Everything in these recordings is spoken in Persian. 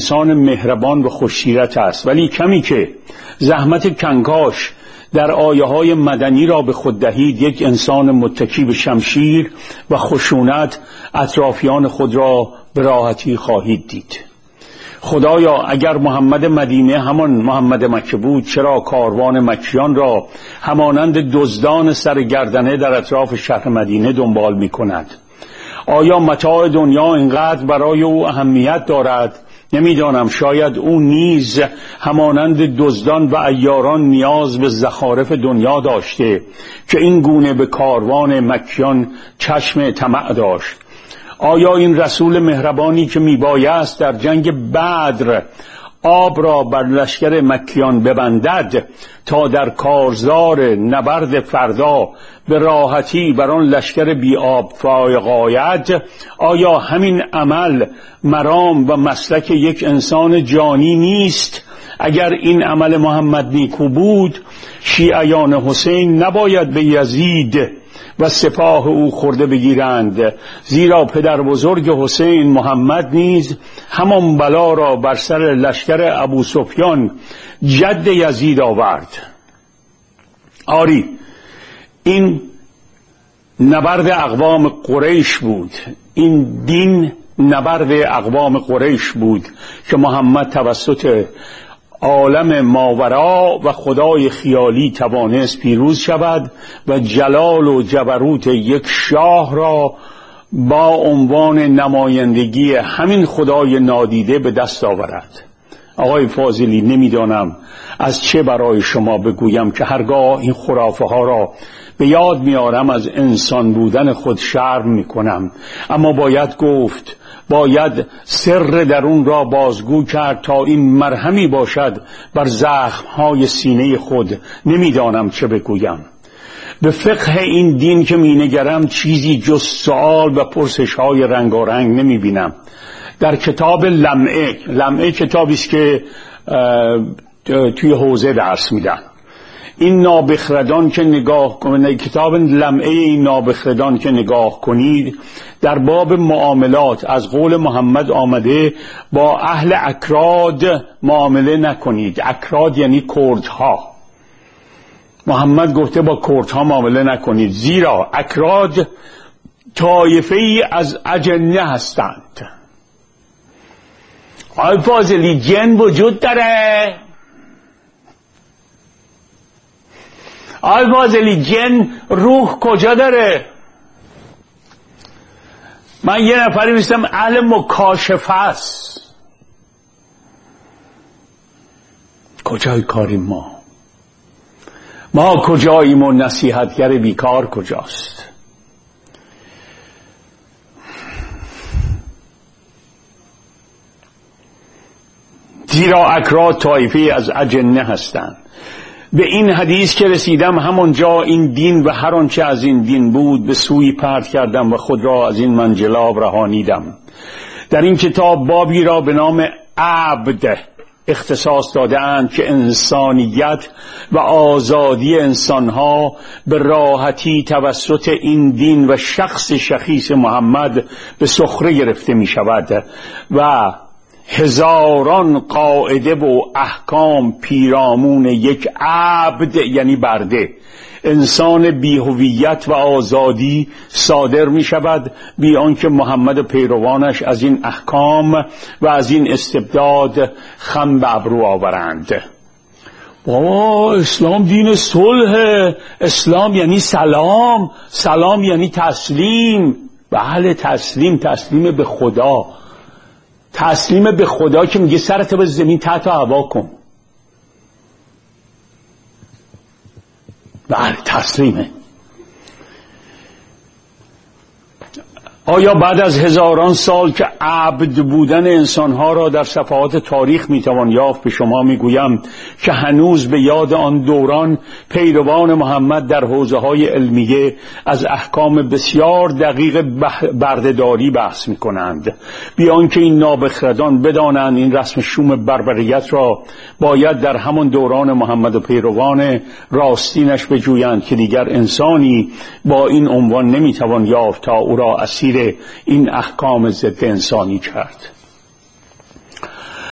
انسان مهربان و خوش‌سیرت است، ولی کمی که زحمت کنکاش در آیه‌های مدنی را به خود دهید، یک انسان متکی به شمشیر و خشونت اطرافیان خود را به راحتی خواهید دید. خدایا اگر محمد مدینه همان محمد مکه بود، چرا کاروان مکیان را همانند دزدان سرگردنه در اطراف شهر مدینه دنبال می کند؟ آیا متاع دنیا اینقدر برای او اهمیت دارد؟ نمیدانم، شاید او نیز همانند دزدان و عیاران نیاز به زخارف دنیا داشته که این گونه به کاروان مکیان چشم طمع داشت. آیا این رسول مهربانی که میبایست در جنگ بدر آب را بر لشکر مکیان ببندد تا در کارزار نبرد فردا به راحتی بر آن لشکر بی آب فائق آید، آیا همین عمل مرام و مسلک یک انسان جانی نیست؟ اگر این عمل محمد نیکو بود، شیعیان حسین نباید به یزید و سپاه او خورده بگیرند، زیرا پدر بزرگ حسین محمد نیز همان بلا را بر سر لشکر ابو سفیان جد یزید آورد. آری، این نبرد اقوام قریش بود، این دین نبرد اقوام قریش بود که محمد توسط عالم ماورا و خدای خیالی توانست پیروز شود و جلال و جبروت یک شاه را با عنوان نمایندگی همین خدای نادیده به دست آورد. آقای فاضلی، نمیدانم از چه برای شما بگویم که هرگاه این خرافه ها را به یاد میارم از انسان بودن خود شرم میکنم، اما باید گفت، باید سر درون را بازگو کرد تا این مرهمی باشد بر زخمهای سینه خود. نمیدانم چه بگویم. به فقه این دین که مینگرم چیزی جز سؤال و پرسش‌های رنگارنگ نمیبینم. در کتاب لمعه کتابی است که توی حوزه درس میدن، این نابخردان که نگاه کنید، کتاب لمعه این نابخردان که نگاه کنید، در باب معاملات از قول محمد آمده با اهل اکراد معامله نکنید. اکراد یعنی کردها. محمد گفته با کردها معامله نکنید، زیرا اکراد طایفه ای از اجنه هستند. آقای فاضلی، جن وجود داره؟ آقای فاضلی، جن روح کجا داره؟ من یه نفری میستم اهل مکاشفه است. کجای کاریم ما کجاییم و نصیحتگر بیکار کجاست؟ زیرا اکراد طایفه از اجنه هستند. به این حدیث که رسیدم، همونجا این دین و هر آنچه از این دین بود به سوی پرت کردم و خود را از این منجلاب رهانیدم. در این کتاب بابی را به نام عبد اختصاص داده‌اند که انسانیت و آزادی انسانها به راحتی توسط این دین و شخص شخیص محمد به سخره گرفته می شود و هزاران قاعده و احکام پیرامون یک عبد یعنی برده، انسان بی هویت و آزادی صادر می شود، بی آنکه محمد و پیروانش از این احکام و از این استبداد خم به ابرو آورند. بابا، اسلام دین صلح، اسلام یعنی سلام، سلام یعنی تسلیم. بله، تسلیم به خدا، تسلیم به خدا که میگه سرت به زمین تحت هوا کن. بله، تسلیمه. آیا بعد از هزاران سال که عبد بودن انسانها را در صفحات تاریخ میتوان یافت، به شما میگویم که هنوز به یاد آن دوران پیروان محمد در حوزه‌های علمیه از احکام بسیار دقیق بردهداری بحث میکنند، بیان که این نابخردان بدانند این رسم شوم بربریت را باید در همان دوران محمد و پیروان راستینش بجویند که دیگر انسانی با این عنوان نمیتوان یافت تا او را اسیر این احکام ضد انسانی کرد.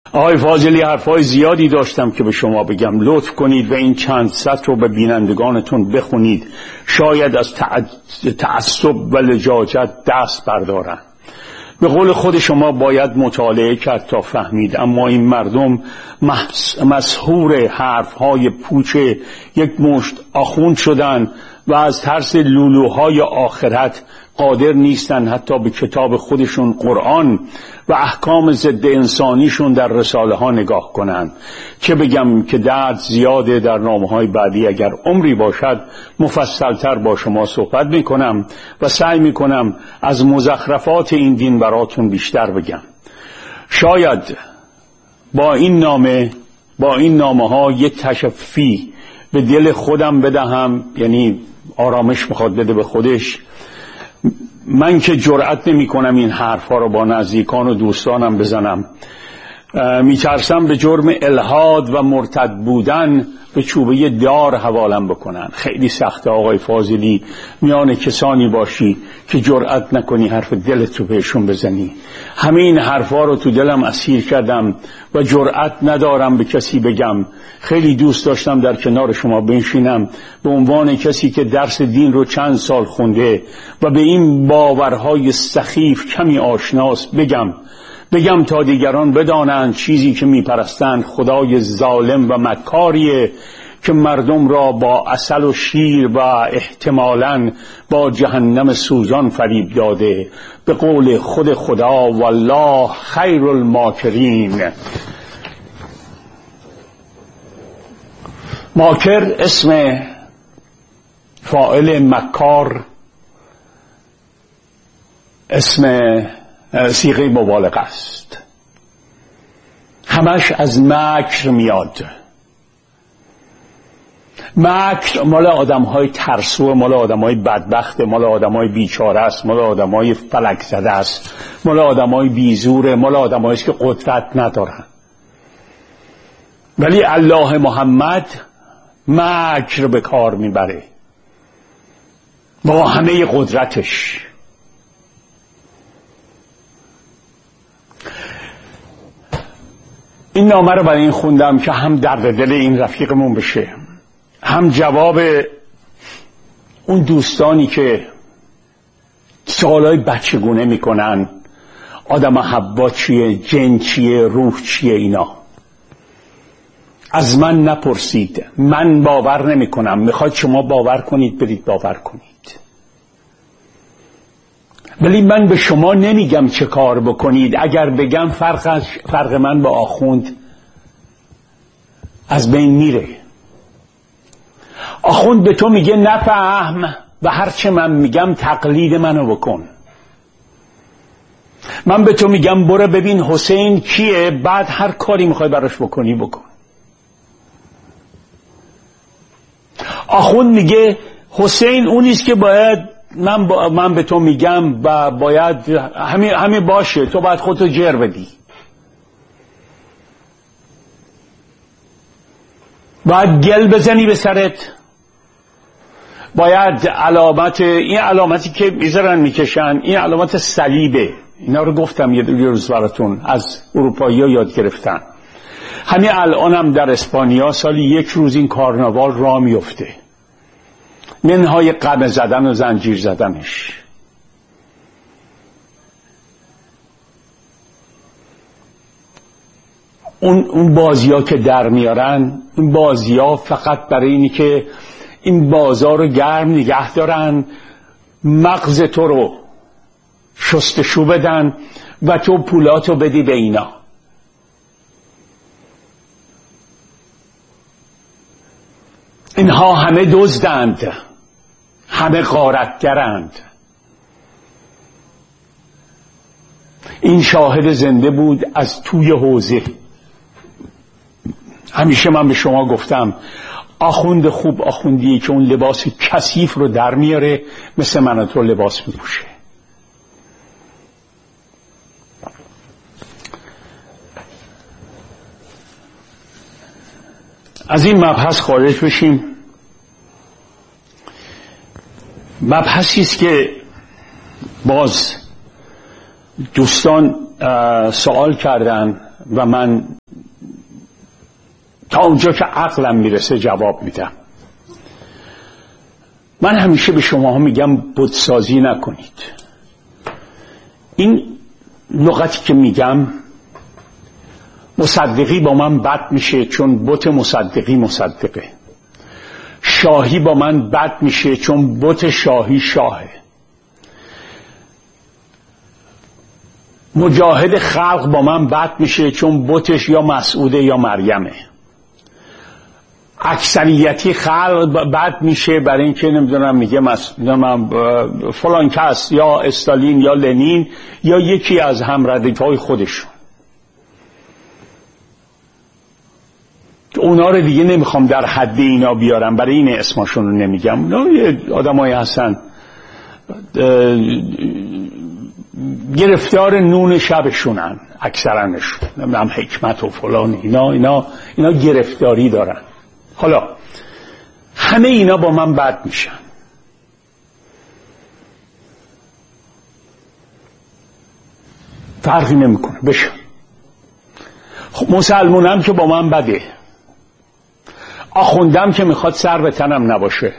آقای فاضلی، حرفای زیادی داشتم که به شما بگم. لطف کنید و این چند سطر رو به بینندگانتون بخونید، شاید از تعصب و لجاجت دست بردارن. به قول خود شما باید مطالعه کرد تا فهمید، اما این مردم مسحور حرفهای پوچ یک مشت آخوند شدن و از ترس لولوهای آخرت قادر نیستن حتی به کتاب خودشون قرآن و احکام ضد انسانیشون در رساله ها نگاه کنن. چه بگم که درد زیاده. در نامه‌های بعدی اگر عمری باشد مفصلتر با شما صحبت میکنم و سعی میکنم از مزخرفات این دین براتون بیشتر بگم. شاید با این نامه ها یک تشفی به دل خودم بدهم، یعنی آرامش میخواد بده به خودش. من که جرأت نمی کنم این حرفا رو با نزدیکان و دوستانم بزنم، میترسم به جرم الحاد و مرتد بودن به چوبه دار حوالم بکنن. خیلی سخته آقای فاضلی میان کسانی باشی که جرأت نکنی حرف دلت رو بهشون بزنی. همه این حرفا رو تو دلم اسیر کردم و جرأت ندارم به کسی بگم. خیلی دوست داشتم در کنار شما بنشینم به عنوان کسی که درس دین رو چند سال خونده و به این باورهای سخیف کمی آشناست بگم تا دیگران بدانند چیزی که میپرستند خدای ظالم و مکاریه که مردم را با عسل و شیر و احتمالاً با جهنم سوزان فریب داده. به قول خود خدا والله خیر الماکرین. ماکر اسم فاعل مکار، اسم صیغه مبالغه است. همش از مکر میاد. مکر مال آدم‌های ترسو، مال آدم‌های بدبخت، مال آدم‌های بیچاره است، مال آدم‌های فلک زده است، مال آدم‌های بیزوره، مال آدم‌هایی که قدرت ندارن. ولی الله محمد مکر به کار میبره با همه قدرتش. این نامه رو برای این خوندم که هم درد دل این رفیقمون بشه، هم جواب اون دوستانی که سوالای بچگونه میکنن آدم حوا چیه، جن چیه، روح چیه. اینا از من نپرسید، من باور نمی کنم. میخواید شما باور کنید برید باور کنید، ولی من به شما نمیگم چه کار بکنید. اگر بگم فرق من با آخوند از بین میره. آخوند به تو میگه نفهم و هرچه من میگم تقلید منو بکن. من به تو میگم برو ببین حسین کیه، بعد هر کاری میخوای براش بکنی بکن. آخوند میگه حسین اونیست که باید من به تو میگم و باید همین باشه، تو باید خودتو جر بدی، باید گل بزنی به سرت، باید این علامتی که میذارن میکشن، این علامت صلیبه. اینا رو گفتم یه روز براتون، از اروپایی ها یاد گرفتن. همین الانم در اسپانیا سالی یک روز این کارناوال راه میفته، منهای قمه زدن و زنجیر زدنش. اون بازی ها که در میارن، این بازی ها فقط برای اینی که این بازار رو گرم نگه دارن، مغز تو رو شستشو بدن و تو پولاتو بدی به اینا. اینها همه دزدند، همه غارتگرند. این شاهد زنده بود از توی حوزه. همیشه من به شما گفتم آخوند خوب آخوندیه که اون لباس کثیف رو در میاره، مثل من تو لباس میپوشه. از این مبحث خارج بشیم. مبحثی است که باز دوستان سوال کردن و من تا اونجا که عقلم میرسه جواب میدم. من همیشه به شما میگم بتسازی نکنید. این لغتی که میگم، مصدقی با من بد میشه چون بت مصدقی مصدقه، شاهی با من بد میشه چون بت شاهی شاهه، مجاهد خلق با من بد میشه چون بتش یا مسعوده یا مریمه، اکثریتی خلق بد میشه برای اینکه نمیدونم میگه فلان کس یا استالین یا لنین یا یکی از همردیفای خودشون. اونا رو دیگه نمیخوام در حد اینا بیارم، برای این اسمشون رو نمیگم. اونا آدمایی هستن گرفتار نون شبشونن، اکثرانشون نمیدونم حکمت و فلان اینا گرفتاری دارن. حالا همه اینا با من بد میشن. فرقی نمیکنه بشن. خب مسلمونم که با من بده، آخوندم که میخواد سر به تنم نباشه،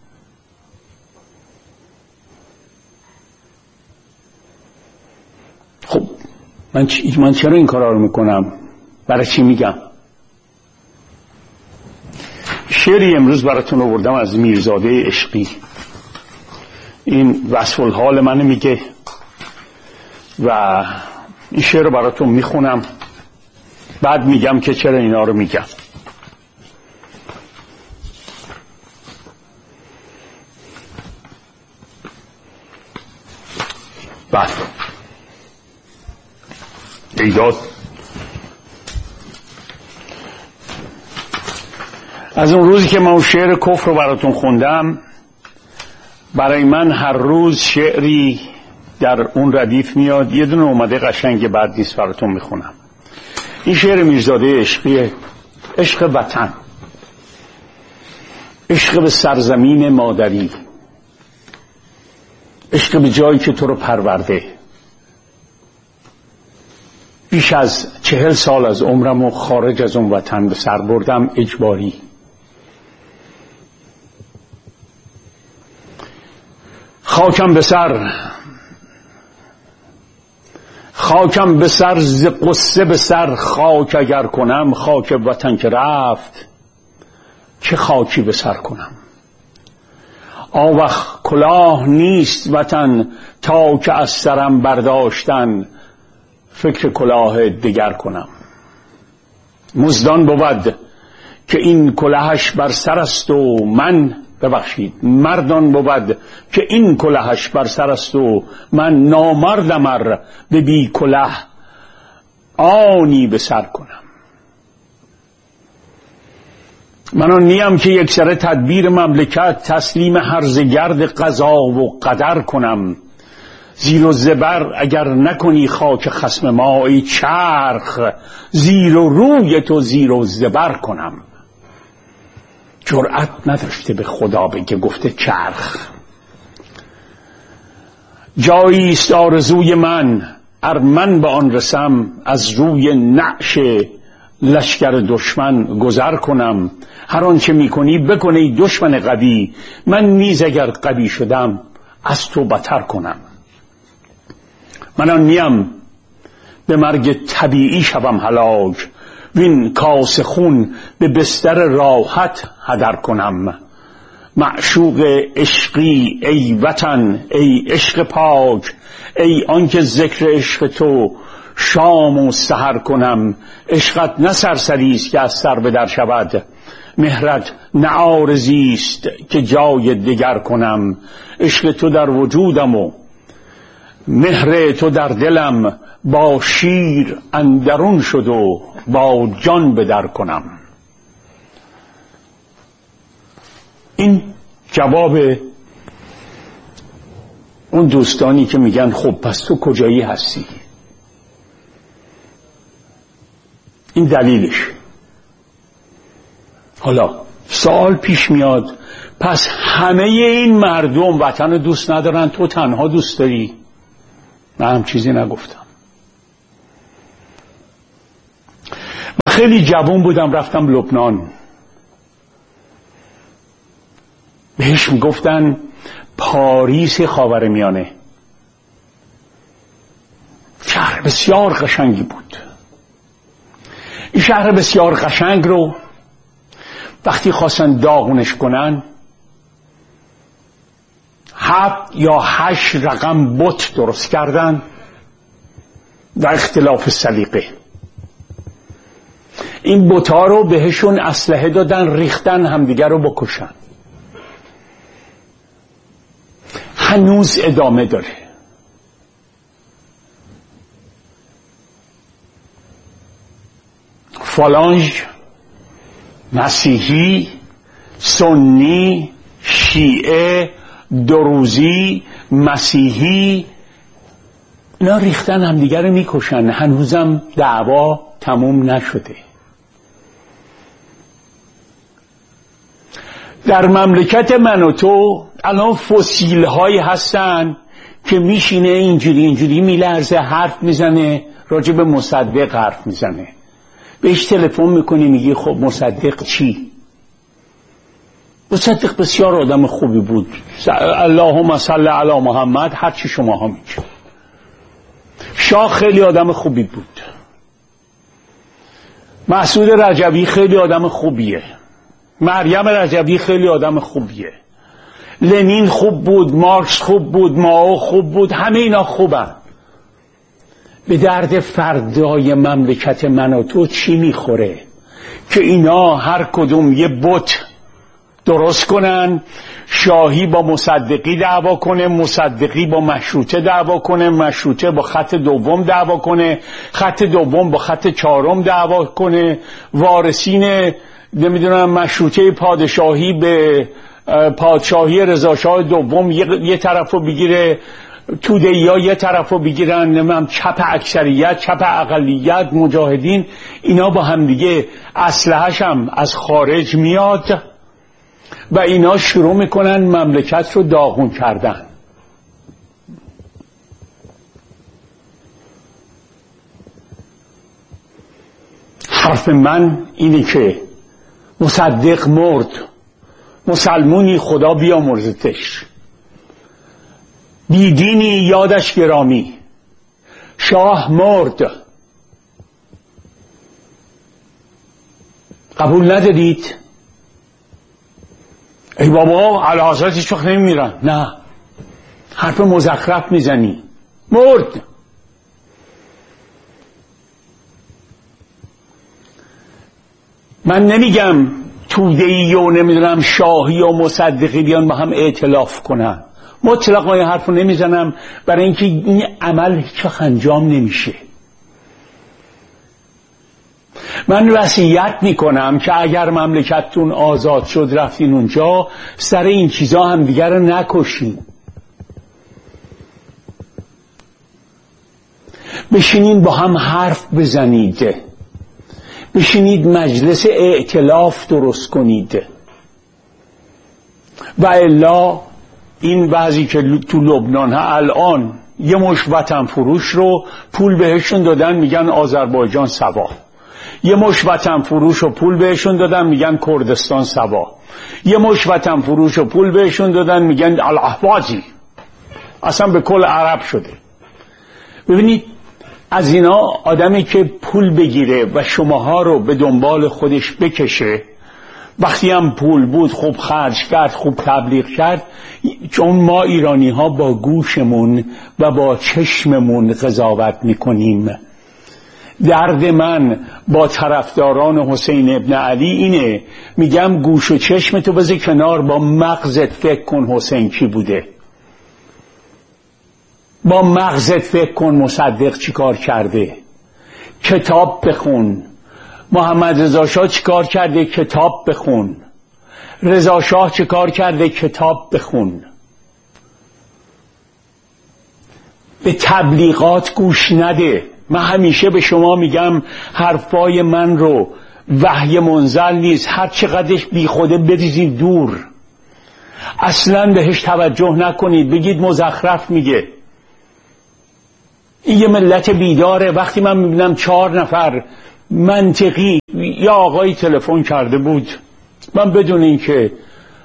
خب من چرا این کارا رو میکنم؟ برای چی میگم؟ شعری امروز براتون آوردم از میرزاده عشقی. این وصف الحال منو میگه و این شعر رو براتون میخونم، بعد میگم که چرا اینا رو میگم. بعد ایداد از اون روزی که من شعر کفر رو براتون خوندم، برای من هر روز شعری در اون ردیف میاد. یه دونه اومده قشنگ، بعد نیست براتون میخونم. این شعر میرزاده عشقیه. عشق وطن، عشق به سرزمین مادری، عشق به جایی که تو رو پرورده. بیش از 40 سال از عمرم و خارج از اون وطن به سر بردم اجباری. خاکم به سر ز قصه به سر خاک اگر کنم، خاک وطن که رفت چه خاکی به سر کنم. آوخ کلاه نیست وطن تا که از سرم برداشتن، فکر کلاه دگر کنم. مزدان بود که این کلاهش بر سر است و مردان بود که این کلاهش بر سر است و من نامردم ار به بی کلاه آنی به سر کنم. من آن نیم که یک سر تدبیر مملکت، تسلیم هرزگرد قضا و قدر کنم. زیر و زبر اگر نکنی خاک خصم ما، ای چرخ زیر و روی تو زیر و زبر کنم. جرأت نداشته به خدا بگه، گفته چرخ. جایی است آرزوی من ار من به آن رسم، از روی نعش لشکر دشمن گذر کنم. هر آنچه میکنی بکنه ای دشمن قوی، من نیز اگر قوی شدم از تو بتر کنم. من آن نیم به مرگ طبیعی شوم هلاک، وین کاس خون به بستر راحت هدر کنم. معشوق عشقی ای وطن ای عشق پاک، ای آنکه ذکر عشق تو شام و سحر کنم. عشقت نه سرسری است که از سر به در شود، مهرت نه عارضی است که جای دگر کنم. عشق تو در وجودم و مهر تو در دلم، با شیر اندرون شد و با جان به در کنم. این جواب اون دوستانی که میگن خب پس تو کجایی هستی؟ این دلیلش. حالا سوال پیش میاد، پس همه این مردم وطن دوست ندارن، تو تنها دوست داری؟ من هم چیزی نگفتم. خیلی جوان بودم، رفتم لبنان. بهش میگفتن پاریس خاورمیانه. شهر بسیار قشنگی بود. این شهر بسیار قشنگ رو وقتی خواستن داغونش کنن 7 یا 8 رقم بت درست کردن و اختلاف سلیقه. این بت‌ها رو بهشون اسلحه دادن، ریختن همدیگر رو بکشن. هنوز ادامه داره. فالانژ، مسیحی، سنی، شیعه، دروزی، مسیحی، اینا ریختن همدیگر رو میکشن. هنوزم دعوا تموم نشده. در مملکت من و تو الان فسیل هایی هستن که میشینه اینجوری میلرزه، حرف میزنه، راجع به مصدق حرف میزنه. بهش تلفن میکنی میگی خب مصدق چی؟ مصدق بسیار آدم خوبی بود، اللهم صل علی محمد، هرچی شما ها میگید. شاه خیلی آدم خوبی بود. مسعود رجبی خیلی آدم خوبیه. مریم رجبی خیلی آدم خوبیه. لنین خوب بود، مارکس خوب بود، مائو خوب بود، همه اینا خوبن. به درد فردای مملکت من و تو چی میخوره که اینا هر کدوم یه بت درست کنن، شاهی با مصدقی دعوا کنه، مصدقی با مشروطه دعوا کنه، مشروطه با خط دوم دعوا کنه، خط دوم با خط چهارم دعوا کنه، وارثین نمیدونم مشروطه پادشاهی به پادشاهی رضاشاه دوم یه طرفو بگیره، توده‌ای‌ها یه طرفو بگیرن، نمیدونم چپ اکثریت، چپ اقلیت، مجاهدین، اینا با هم دیگه اسلحه‌ش هم از خارج میاد و اینا شروع میکنن مملکت رو داغون کردن. حرف من اینه که مصدق مرد، مسلمونی خدا بیامرزتش، بیدینی یادش گرامی. شاه مرد، قبول ندارید؟ ای بابا اعلیحضرت هیچ وقت نمیمیرن. نه، حرف مزخرف میزنی. مرد. من نمیگم توده‌ای و نمیدونم شاهی و مصدقی بیان با هم ائتلاف کنن، مطلقا این حرف رو نمیزنم، برای اینکه این عمل هیچ وقت انجام نمیشه. من وصیت میکنم که اگر مملکتتون آزاد شد رفتین اونجا، سر این چیزا هم دیگر رو نکشین. بشینین با هم حرف بزنید، بشینید مجلس ائتلاف درست کنید. و الا این بعضی که تو لبنان ها الان یه مش وطن فروش رو پول بهشون دادن میگن آذربایجان سوا، یه مش وطن فروش رو پول بهشون دادن میگن کردستان سوا، یه مش وطن فروش رو پول بهشون دادن میگن الاحوازی، اصلا به کل عرب شده. ببینید از اینا آدمی که پول بگیره و شماها رو به دنبال خودش بکشه، وقتی هم پول بود خوب خرج کرد، خوب تبلیغ کرد، چون ما ایرانی ها با گوشمون و با چشممون قضاوت میکنیم. درد من با طرفداران حسین ابن علی اینه، میگم گوش و چشمتو بذار کنار، با مغزت فکر کن حسین کی بوده، با مغزت فکر کن مصدق چی کار کرده، کتاب بخون. محمد رضا شاه چی کار کرده؟ کتاب بخون. رضا شاه چی کار کرده؟ کتاب بخون. به تبلیغات گوش نده. من همیشه به شما میگم حرفای من رو وحی منزل نیست، هر چقدرش بی خوده بریزید دور، اصلا بهش توجه نکنید، بگید مزخرف میگه. این یه ملت بیداره. وقتی من میبینم 4 نفر منطقی یه آقایی تلفن کرده بود، من بدون اینکه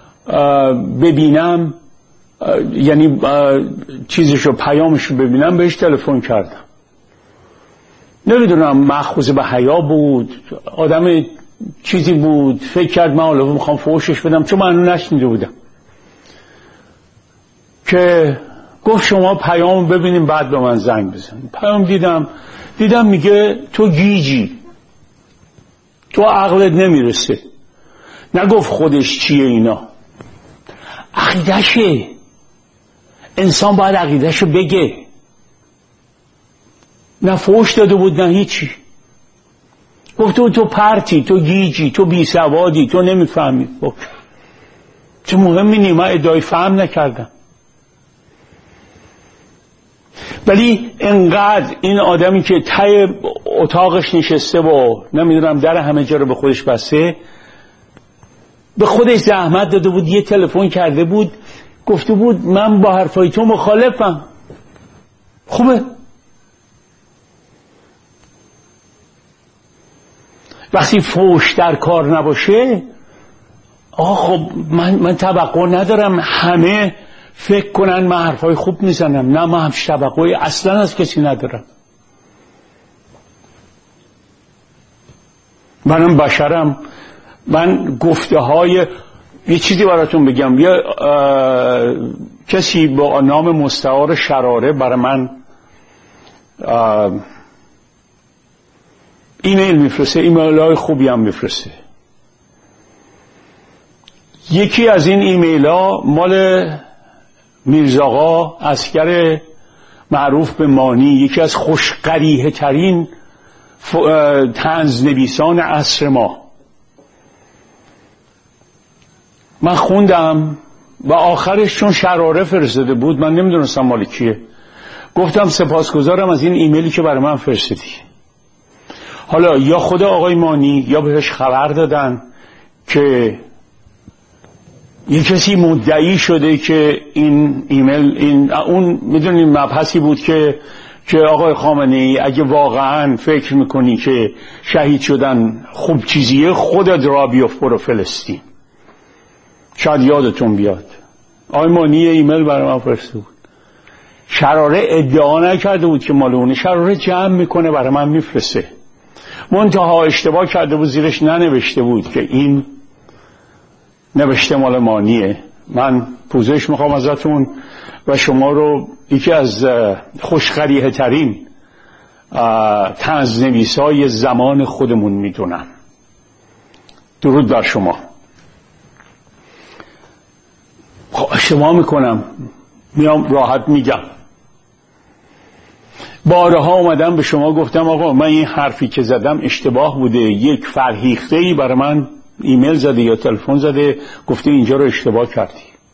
ببینم یعنی چیزشو پیامشو ببینم بهش تلفن کردم. نمیدونم مأخوذ به حیا بود، آدم چیزی بود، فکر کرد من حالا میخوام فحشش بدم، چون من نشنیده بودم، که گفت شما پیام ببینیم بعد به من زنگ بزن. پیام دیدم میگه تو گیجی، تو عقلت نمیرسه. نگفت خودش چیه اینا، عقیدشه. انسان باید عقیدشو بگه. نه فحش داده بود نه هیچی. گفت تو پرتی، تو گیجی، تو بیسوادی، تو نمیفهمی. چه مهمی نی، من ادعای فهم نکردم. ولی انقدر این آدمی که ته اتاقش نشسته و نمیدونم در همه جا رو به خودش بسته، به خودش زحمت داده بود، یه تلفن کرده بود، گفته بود من با حرفای تو مخالفم. خوبه. وقتی فحش در کار نباشه، خب من توقع ندارم همه فکر کنن من حرفای خوب میزنم. نه، من همش توقعی اصلا از کسی ندارم. منم بشرم. من گفته های یه چیزی براتون بگم. یه کسی با نام مستعار شراره برای من ایمیل میفرسته، ایمیل های خوبی هم میفرسته. یکی از این ایمیل ها مال میرزاقا عسکر معروف به مانی، یکی از خوشقریحه ترین طنزنویسان عصر ما. من خوندم و آخرش چون شراره فرستاده بود من نمیدونستم مال کیه، گفتم سپاسگزارم از این ایمیلی که برای من فرستادی. حالا یا خود آقای مانی یا بهش خبر دادن که یه کسی مدعی شده که این ایمیل اون میدونین مبحثی بود که آقای خامنه‌ای اگه واقعا فکر میکنی که شهید شدن خوب چیزیه، خودت را بیفت برو فلسطین. شاید یادتون بیاد آقای مانی ایمیل برای من فرستاده بود. شراره ادعا نکرده بود که مال اونه، شراره جمع میکنه برای من میفرسته. منتها اشتباه کرده بود، زیرش ننوشته بود که این نوشته مال مانیه. من پوزش میخوام ازتون و شما رو یکی از خوشقریحه ترین طنزنویسای زمان خودمون میدونم. درود بر شما. اشتباه میکنم، میام راحت میگم. بارها اومدم به شما گفتم آقا من این حرفی که زدم اشتباه بوده. یک فرهیخته‌ای برای من ایمیل زده یا تلفن زده گفته اینجا رو اشتباه کردی.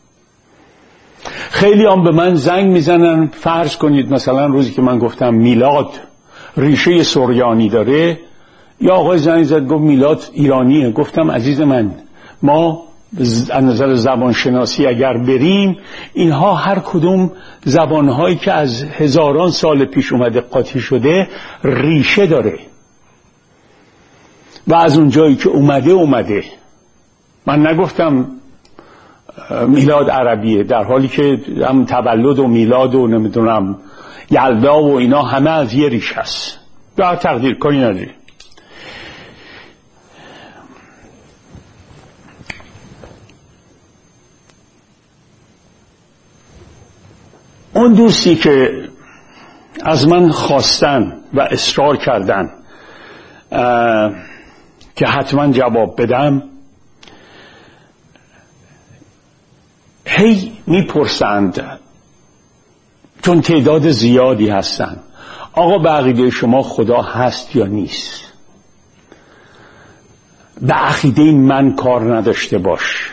خیلی هم به من زنگ میزنن. فرض کنید مثلا روزی که من گفتم میلاد ریشه سریانی داره، یا آقای زنگ زد گفت میلاد ایرانیه. گفتم عزیز من، ما از نظر زبانشناسی اگر بریم، اینها هر کدوم زبانهایی که از هزاران سال پیش اومده قاطی شده ریشه داره و از اون جایی که اومده. من نگفتم میلاد عربیه، در حالی که هم تولد و میلاد و نمیدونم یلدا و اینا همه از یه ریشه است. به تقدیر کاری نداری. اون دوستی که از من خواستن و اصرار کردن که حتما جواب بدم، هی میپرسند چون تعداد زیادی هستن، آقا به عقیده شما خدا هست یا نیست؟ به عقیده من کار نداشته باش.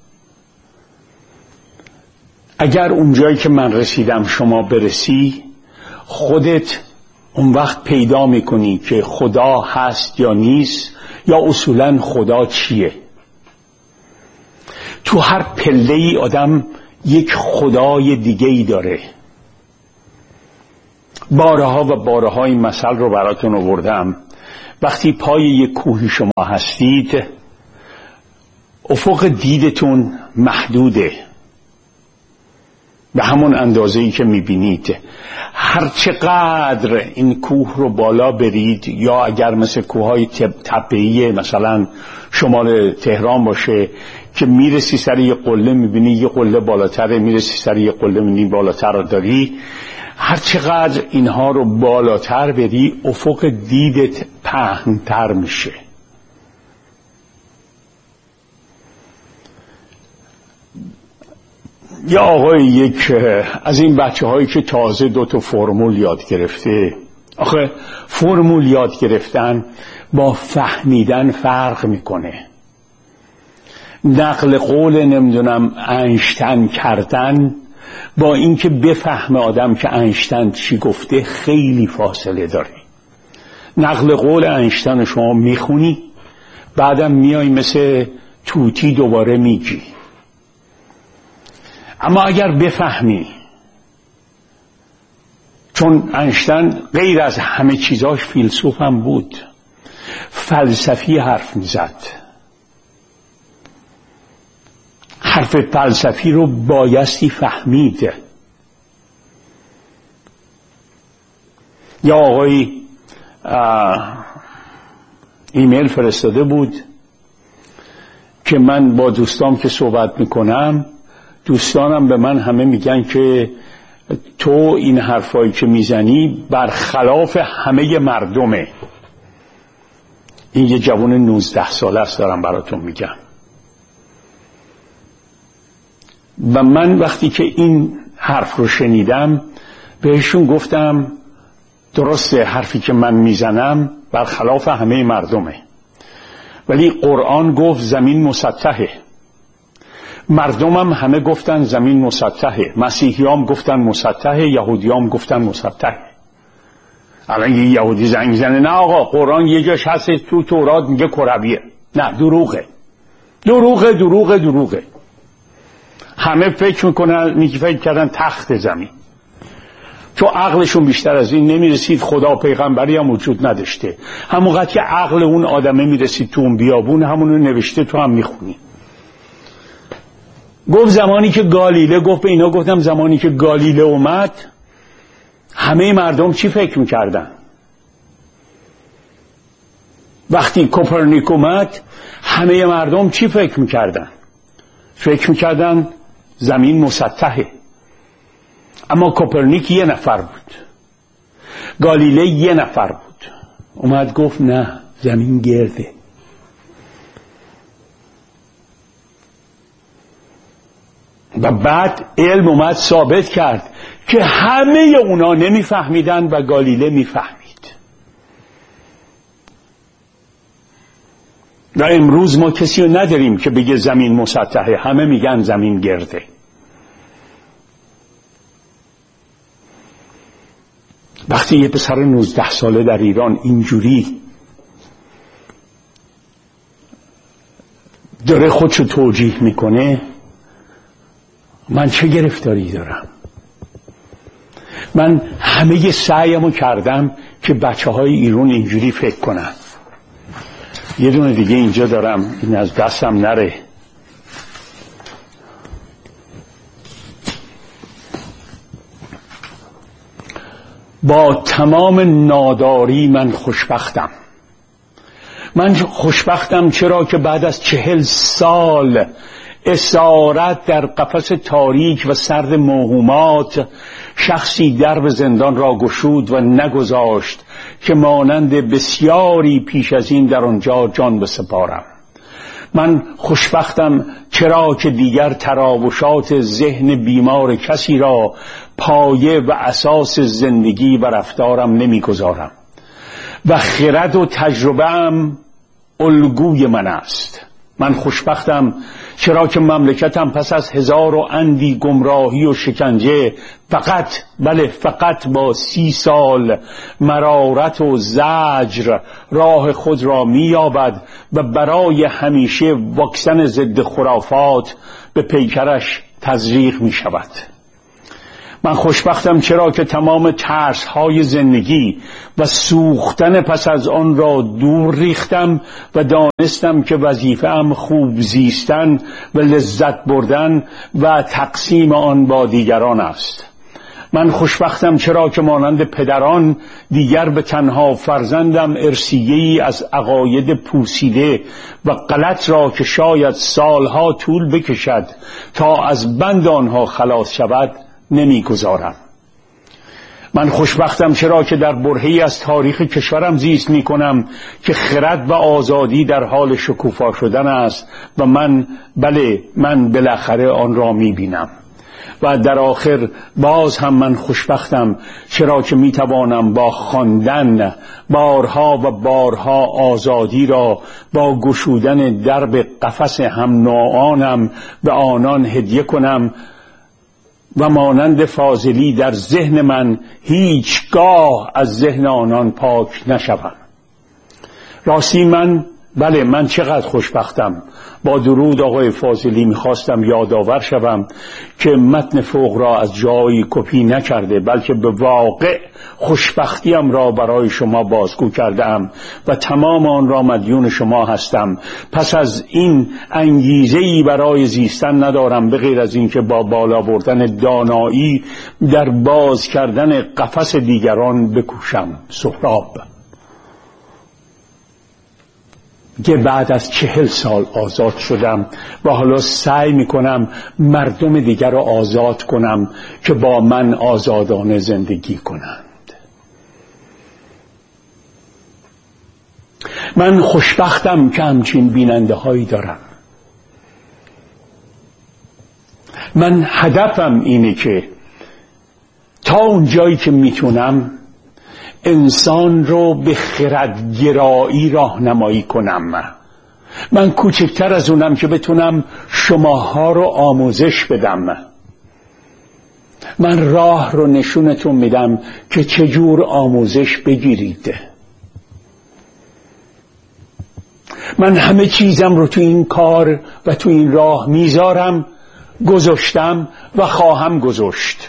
اگر اونجایی که من رسیدم شما برسی، خودت اون وقت پیدا میکنی که خدا هست یا نیست، یا اصولا خدا چیه. تو هر پله‌ای آدم یک خدای دیگه‌ای داره. بارها و بارها این مثل رو براتون آوردم وقتی پای یک کوهی شما هستید، افق دیدتون محدوده، به همون اندازه‌ای که می‌بینید. هر چقدر این کوه رو بالا برید، یا اگر مثل کوههای تپه‌ای مثلا شمال تهران باشه که میرسی سر یه قله می‌بینی یه قله بالاتره، میرسی سر یه قله می‌بینی بالاتر رو داری، هر چقدر اینها رو بالاتر بری افق دیدت پهن‌تر میشه. یه آقای یک از این بچه هایی که تازه 2 فرمول یاد گرفته، آخه فرمول یاد گرفتن با فهمیدن فرق میکنه. نقل قول نمیدونم انشتن کردن با اینکه بفهمه آدم که انشتن چی گفته خیلی فاصله داره. نقل قول انشتن شما میخونی، بعدم میای مثل توتی دوباره میگی. اما اگر بفهمی، چون انشتن غیر از همه چیزاش فیلسوف هم بود، فلسفی حرف میزد، حرف فلسفی رو بایستی فهمید. یا آقای ایمیل فرستاده بود که من با دوستام که صحبت میکنم، دوستانم به من همه میگن که تو این حرفایی که میزنی برخلاف همه مردمه. این یه جوان 19 ساله است دارم براتون میگم. و من وقتی که این حرف رو شنیدم بهشون گفتم درسته حرفی که من میزنم برخلاف همه مردمه، ولی قرآن گفت زمین مسطحه، مردمم همه گفتن زمین مسطحه، مسیحیام گفتن مسطحه، یهودیام گفتن مسطحه. الان یه یهودی زنگ زنه نه آقا قرآن یه جاش هست تو تورات میگه کرویه. نه، دروغه دروغه دروغه دروغه. همه فکر کردن تخت زمین، چون عقلشون بیشتر از این نمیرسید. خدا پیغمبری هم وجود نداشته. همونقدر که عقل اون آدمه میرسید تو اون بیابون، همونو نوشته تو هم میخونی. گفت زمانی که گالیله، گفت به اینا گفتم زمانی که گالیله اومد همه مردم چی فکر میکردن؟ وقتی کوپرنیک اومد همه مردم چی فکر میکردن؟ فکر میکردن زمین مسطحه. اما کوپرنیک 1 نفر بود، گالیله 1 نفر بود. اومد گفت نه، زمین گرده. و بعد علم اومد ثابت کرد که همه اونا نمیفهمیدن و گالیله میفهمید. و امروز ما کسی رو نداریم که بگه زمین مسطحه، همه میگن زمین گرده. وقتی یه پسر 19 ساله در ایران اینجوری داره خودشو توجیه میکنه، من چه گرفتاری دارم؟ من همه سعیمو کردم که بچه‌های ایران اینجوری فکر کنن. یه دونه دیگه اینجا دارم، این از دستم نره. با تمام ناداری من خوشبختم. من خوشبختم چرا که بعد از 40 سال اسارت در قفس تاریک و سرد موهومات شخصی درب زندان را گشود و نگذاشت که مانند بسیاری پیش از این در آنجا جان بسپارم. من خوشبختم چرا که دیگر تراوشات ذهن بیمار کسی را پایه و اساس زندگی و رفتارم نمیگذارم و خرد و تجربه‌ام الگوی من است. من خوشبختم چرا که مملکتم پس از 1000 و اندی گمراهی و شکنجه فقط با 30 سال مرارت و زجر راه خود را می‌یابد و برای همیشه واکسن ضد خرافات به پیکرش تزریق می‌شود. من خوشبختم چرا که تمام ترس‌های زندگی و سوختن پس از آن را دور ریختم و دانستم که وظیفه‌ام خوب زیستن و لذت بردن و تقسیم آن با دیگران است. من خوشبختم چرا که مانند پدران دیگر به تنها فرزندم ارثیه‌ای از عقاید پوسیده و غلط را که شاید سالها طول بکشد تا از بند آنها خلاص شود نمیگذارم. من خوشبختم چرا که در برهه‌ای از تاریخ کشورم زیست میکنم که خرد و آزادی در حال شکوفا شدن است و من بالاخره آن را میبینم. و در آخر باز هم من خوشبختم چرا که میتوانم با خواندن بارها و بارها آزادی را با گشودن درب قفس هم نوعانم به آنان هدیه کنم و مانند فاضلی در ذهن من هیچگاه از ذهن آنان پاک نشوم. راستی من چقدر خوشبختم. با درود آقای فاضلی میخواستم یادآور شوم که متن فوق را از جایی کپی نکرده، بلکه به واقع خوشبختیم را برای شما بازگو کردم و تمام آن را مدیون شما هستم. پس از این انگیزه‌ای برای زیستن ندارم به غیر از این که با بالا بردن دانایی در باز کردن قفس دیگران بکوشم. سهراب که بعد از 40 سال آزاد شدم و حالا سعی میکنم مردم دیگر را آزاد کنم که با من آزادانه زندگی کنند. من خوشبختم که همچین بیننده هایی دارم. من هدفم اینه که تا اون جایی که میتونم انسان رو به خردگرایی راهنمایی کنم. من کوچکتر از اونم که بتونم شماها رو آموزش بدم. من راه رو نشونتون میدم که چجور آموزش بگیرید. من همه چیزم رو تو این کار و تو این راه میذارم، گذاشتم و خواهم گذاشت.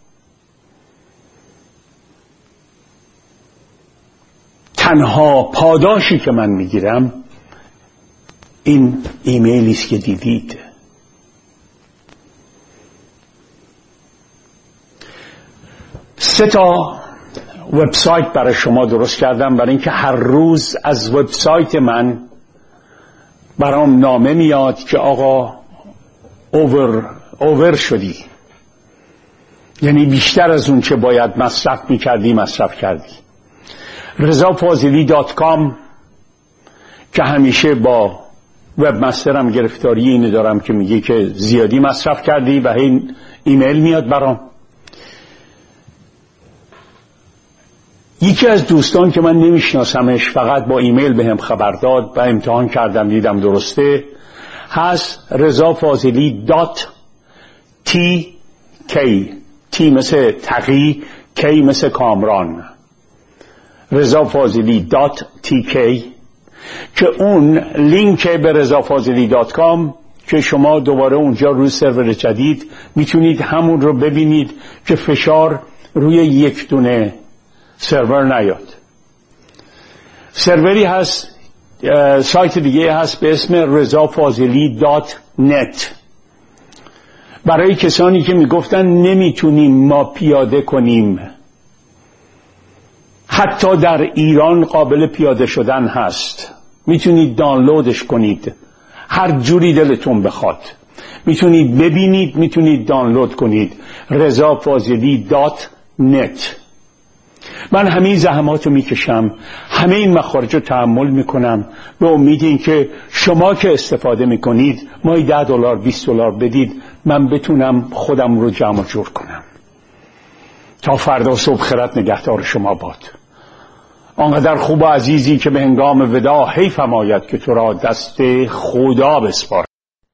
تنها پاداشی که من میگیرم این ایمیلی است که دیدید. سه تا وبسایت برای شما درست کردم برای اینکه هر روز از وبسایت من برام نامه میاد که آقا اوور شدی، یعنی بیشتر از اون چه باید مصرف میکردی مصرف کردی. rezafazili.com که همیشه با وب مسترم گرفتاری اینو دارم که میگه که زیادی مصرف کردی و این ایمیل میاد برام. یکی از دوستان که من نمیشناسمش فقط با ایمیل بهم خبر داد و امتحان کردم دیدم درسته، هست rezafazili.tk T مثل تقی، K مثل کامران، rezafazili.tk که اون لینک به rezafazili.com که شما دوباره اونجا روی سرور جدید میتونید همون رو ببینید که فشار روی یک دونه سرور نیاد. سروری هست، سایت دیگه هست به اسم rezafazili.net. برای کسانی که میگفتن نمیتونیم ما پیاده کنیم، حتی در ایران قابل پیاده شدن هست، میتونید دانلودش کنید هر جوری دلتون بخواد، میتونید ببینید، میتونید دانلود کنید. rezafazili.net. من همین زحمات رو میکشم، همه این مخارج رو تحمل میکنم به امید این که شما که استفاده میکنید ماهی $10 $20 بدید من بتونم خودم رو جمع جور کنم. تا فردا صبح خیرت نگهدار شما باد. آنقدر خوب و عزیزی که به هنگام وداع حیف آید که تو را دست خدا بسپارد.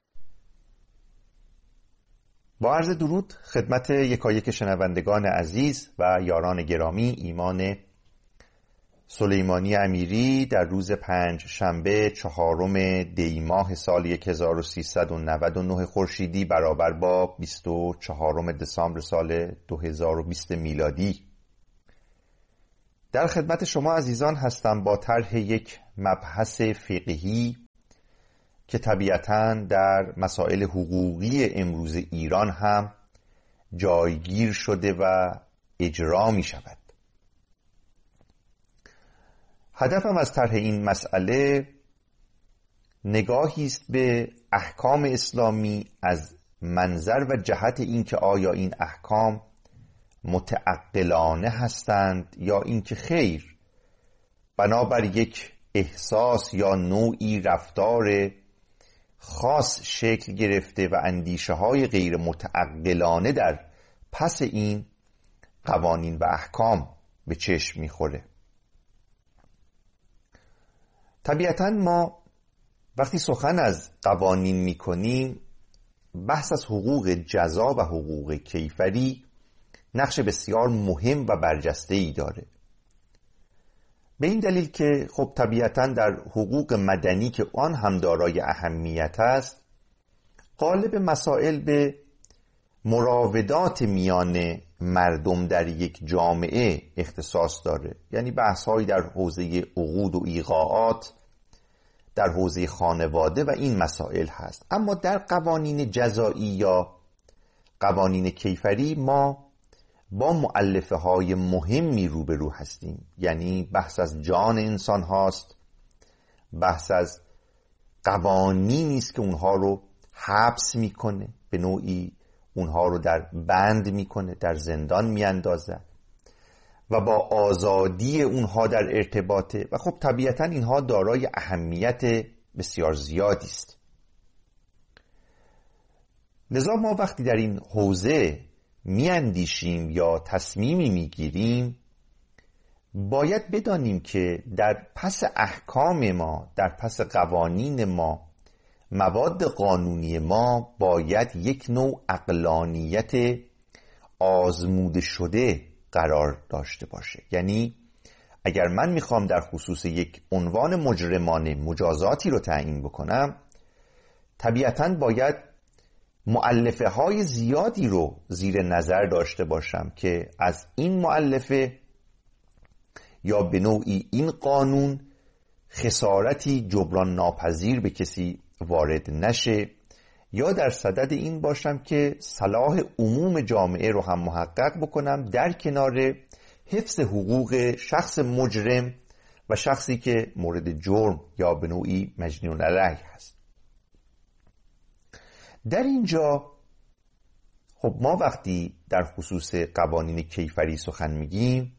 با عرض درود خدمت یکایک شنوندگان عزیز و یاران گرامی، ایمان سلیمانی امیری در روز 5 شنبه 4 دی ماه سال 1399 خورشیدی برابر با 24 دسامبر سال 2020 میلادی در خدمت شما عزیزان هستم با طرح یک مبحث فقهی که طبیعتاً در مسائل حقوقی امروز ایران هم جایگیر شده و اجرا می شود. هدفم از طرح این مسئله نگاهی است به احکام اسلامی از منظر و جهت اینکه آیا این احکام متعقلانه هستند یا اینکه خیر بنابر یک احساس یا نوعی رفتار خاص شکل گرفته و اندیشه های غیر متعقلانه در پس این قوانین و احکام به چشم میخوره. طبیعتاً ما وقتی سخن از قوانین میکنیم بحث از حقوق جزا و حقوق کیفری نقش بسیار مهم و برجسته‌ای داره، به این دلیل که خب طبیعتاً در حقوق مدنی که آن هم دارای اهمیت است غالب مسائل به مراودات میان مردم در یک جامعه اختصاص داره، یعنی بحث‌هایی در حوزه عقود و ایقاعات، در حوزه خانواده و این مسائل هست. اما در قوانین جزایی یا قوانین کیفری ما با مؤلفه های مهمی روبرو هستیم، یعنی بحث از جان انسان هاست، بحث از قوانینی است که اونها رو حبس میکنه، به نوعی اونها رو در بند میکنه، در زندان میاندازه و با آزادی اونها در ارتباطه و خب طبیعتا اینها دارای اهمیت بسیار زیادی است. لذا ما وقتی در این حوزه میاندیشیم یا تصمیمی میگیریم باید بدانیم که در پس احکام ما، در پس قوانین ما، مواد قانونی ما باید یک نوع عقلانیت آزموده شده قرار داشته باشه. یعنی اگر من میخوام در خصوص یک عنوان مجرمانه مجازاتی رو تعیین بکنم طبیعتاً باید مؤلفه های زیادی رو زیر نظر داشته باشم که از این مؤلفه یا به نوعی این قانون خسارتی جبران ناپذیر به کسی وارد نشه یا در صدد این باشم که صلاح عموم جامعه رو هم محقق بکنم در کنار حفظ حقوق شخص مجرم و شخصی که مورد جرم یا به نوعی مجنون علیه هست. در اینجا خب ما وقتی در خصوص قوانین کیفری سخن میگیم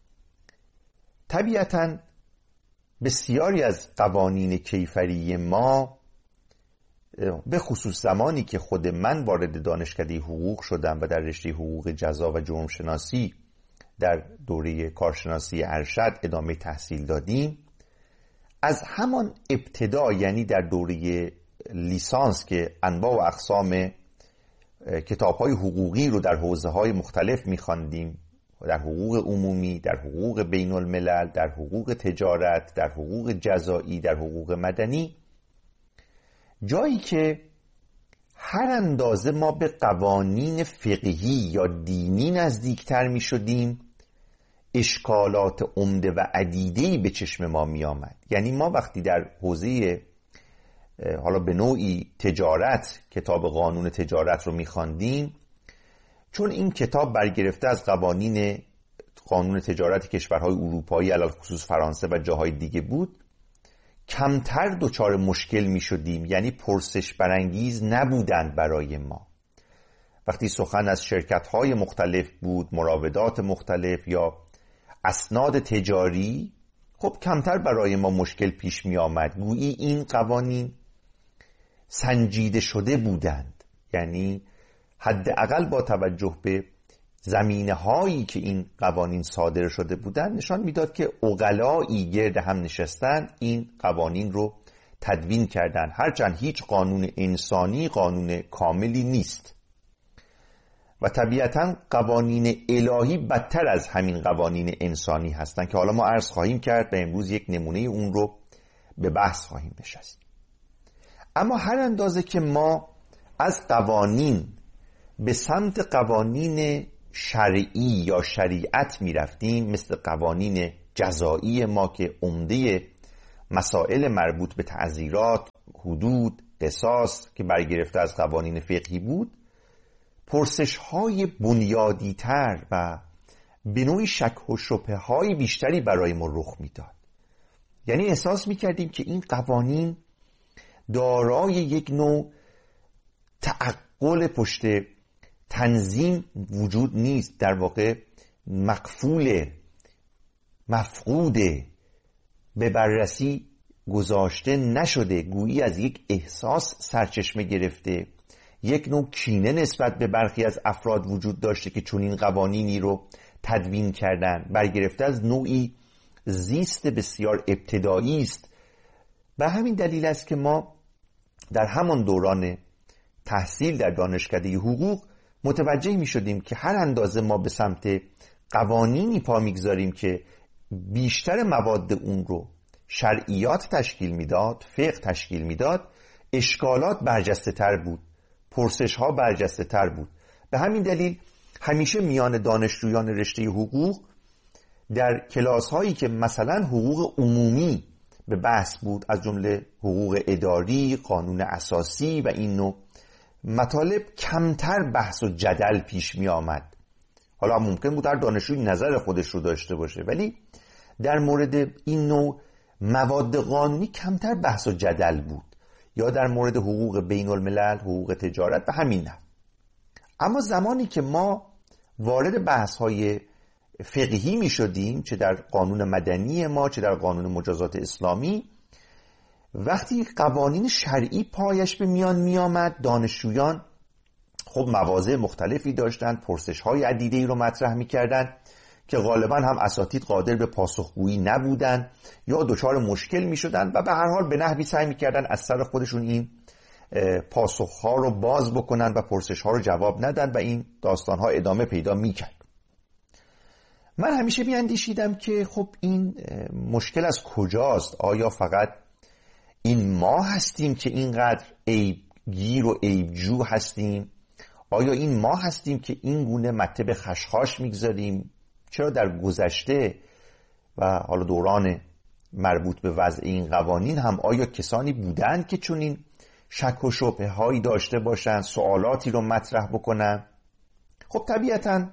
طبیعتاً بسیاری از قوانین کیفری ما به خصوص زمانی که خود من وارد دانشکده حقوق شدم و در رشته حقوق جزا و جرم شناسی در دوره کارشناسی ارشد ادامه تحصیل دادیم، از همان ابتدا یعنی در دوره لیسانس که انواع و اقسام کتاب‌های حقوقی رو در حوزه‌های مختلف می‌خواندیم، در حقوق عمومی، در حقوق بین الملل، در حقوق تجارت، در حقوق جزایی، در حقوق مدنی، جایی که هر اندازه ما به قوانین فقهی یا دینی نزدیکتر می شدیم اشکالات عمده و عدیده‌ای به چشم ما می آمد. یعنی ما وقتی در حوزه حالا به نوعی تجارت کتاب قانون تجارت رو می خواندیم، چون این کتاب برگرفته از قانون تجارت کشورهای اروپایی علل خصوص فرانسه و جاهای دیگه بود، کمتر دچار مشکل می شدیم، یعنی پرسش برانگیز نبودند برای ما. وقتی سخن از شرکت‌های مختلف بود، مراودات مختلف یا اسناد تجاری، خب کمتر برای ما مشکل پیش می آمد، گویی این قوانین سنجیده شده بودند، یعنی حداقل با توجه به زمینه هایی که این قوانین صادر شده بودند نشان میداد که عقلایی گرد هم نشستن این قوانین رو تدوین کردن، هرچند هیچ قانون انسانی قانون کاملی نیست. و طبیعتا قوانین الهی بدتر از همین قوانین انسانی هستند که حالا ما عرض خواهیم کرد و امروز یک نمونه اون رو به بحث خواهیم نشست. اما هر اندازه که ما از قوانین به سمت قوانین شرعی یا شریعت می رفتیم، مثل قوانین جزایی ما که عمده مسائل مربوط به تعزیرات، حدود، قصاص که برگرفته از قوانین فقهی بود، پرسش های بنیادی تر و به نوعی شک و شبهه های بیشتری برای ما رخ میداد. یعنی احساس میکردیم که این قوانین دارای یک نوع تعقل پشت تنظیم وجود نیست، در واقع مقفول، مفقود، به بررسی گذاشته نشده، گویی از یک احساس سرچشمه گرفته، یک نوع کینه نسبت به برخی از افراد وجود داشته که چون این قوانینی رو تدوین کردن، برگرفته از نوعی زیست بسیار ابتدایی است. به همین دلیل است که ما در همان دوران تحصیل در دانشکده حقوق متوجه می شدیم که هر اندازه ما به سمت قوانینی پا میگذاریم که بیشتر مواد اون رو شرعیات تشکیل میداد، فقه تشکیل میداد، اشکالات برجسته تر بود، پرسش ها برجسته تر بود. به همین دلیل همیشه میان دانشجویان رشته حقوق در کلاس هایی که مثلا حقوق عمومی به بحث بود، از جمله حقوق اداری، قانون اساسی و این نوع مطالب، کمتر بحث و جدل پیش می آمد. حالا ممکن بود هر دانشجوی نظر خودش رو داشته باشه، ولی در مورد این نوع مواد قانونی کمتر بحث و جدل بود، یا در مورد حقوق بین الملل، حقوق تجارت به همین نحو. اما زمانی که ما وارد بحث های فقهی می شدیم، چه در قانون مدنی ما چه در قانون مجازات اسلامی، وقتی قوانین شرعی پایش به میان می آمد، دانشجویان خب مواضع مختلفی داشتن، پرسش های عدیده‌ای رو مطرح می کردن که غالبا هم اساتید قادر به پاسخگویی نبودن یا دچار مشکل می شدن و به هر حال به نحوی سعی می کردن از سر خودشون این پاسخها رو باز بکنن و پرسش ها رو جواب ندن و این داستان ها ادامه پیدا می کرد. من همیشه می اندیشیدم که خب این مشکل از کجاست؟ آیا فقط این ما هستیم که اینقدر عیبگیر و عیبجو هستیم؟ آیا این ما هستیم که این گونه مطب خشخاش میگذاریم؟ چرا در گذشته و حالا دوران مربوط به وضع این قوانین هم آیا کسانی بودند که چون این شک و شبهه هایی داشته باشند، سوالاتی رو مطرح بکنن؟ خب طبیعتاً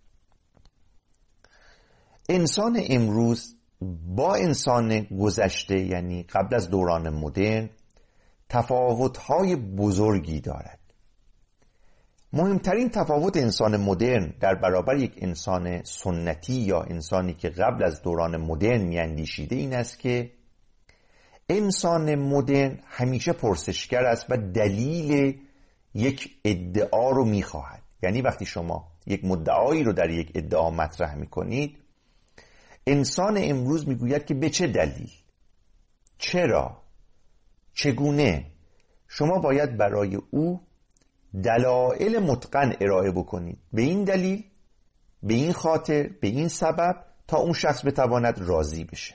انسان امروز با انسان گذشته، یعنی قبل از دوران مدرن، تفاوت‌های بزرگی دارد. مهمترین تفاوت انسان مدرن در برابر یک انسان سنتی یا انسانی که قبل از دوران مدرن میاندیشیده این است که انسان مدرن همیشه پرسشگر است و دلیل یک ادعا رو میخواهد. یعنی وقتی شما یک مدعایی رو در یک ادعا مطرح میکنید، انسان امروز میگوید که به چه دلیل، چرا، چگونه. شما باید برای او دلایل متقن ارائه بکنید، به این دلیل، به این خاطر، به این سبب، تا اون شخص بتواند راضی بشه.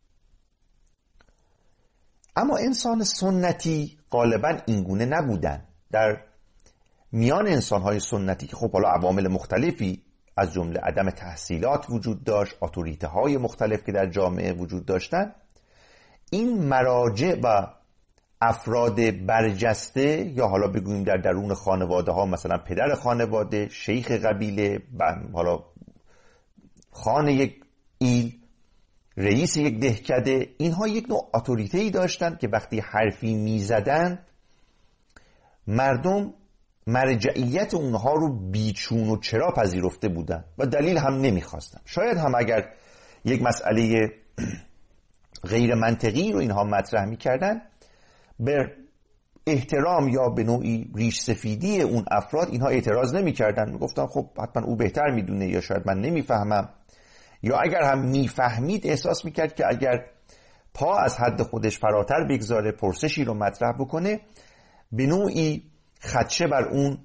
اما انسان سنتی غالبا اینگونه نبودن. در میان انسان‌های سنتی که خب حالا عوامل مختلفی از جمله عدم تحصیلات وجود داشت، اتوریته‌های مختلف که در جامعه وجود داشتن، این مراجع و افراد برجسته، یا حالا بگوییم در درون خانواده ها، مثلا پدر خانواده، شیخ قبیله، حالا خان یک ایل، رئیس یک دهکده، اینها یک نوع اتوریته‌ای داشتن که وقتی حرفی میزدن مردم مرجعیت اونها رو بیچون و چرا پذیرفته بودن و دلیل هم نمیخواستن. شاید هم اگر یک مسئله غیر منطقی رو اینها مطرح میکردن، به احترام یا به نوعی ریش سفیدی اون افراد اینها اعتراض نمیکردن، میگفتن خب حتما او بهتر میدونه، یا شاید من نمیفهمم، یا اگر هم میفهمید احساس میکرد که اگر پا از حد خودش فراتر بگذاره، پرسشی رو مطرح بکنه، به نوعی خدشه بر اون